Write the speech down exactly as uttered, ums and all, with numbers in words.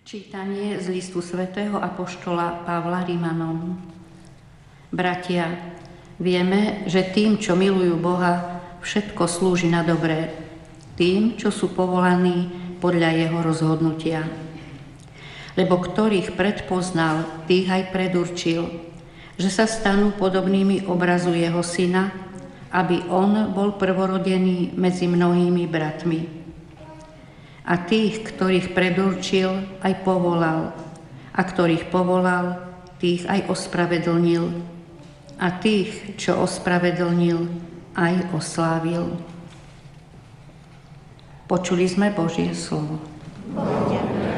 Čítanie z listu svätého apoštola Pavla Rimanom. Bratia, vieme, že tým, čo milujú Boha, všetko slúži na dobré. Tým, čo sú povolaní podľa jeho rozhodnutia. Lebo ktorých predpoznal, tých aj predurčil, že sa stanú podobnými obrazu jeho syna, aby on bol prvorodený medzi mnohými bratmi. A tých, ktorých predurčil, aj povolal. A ktorých povolal, tých aj ospravedlnil. A tých, čo ospravedlnil, aj oslávil. Počuli sme Božie slovo.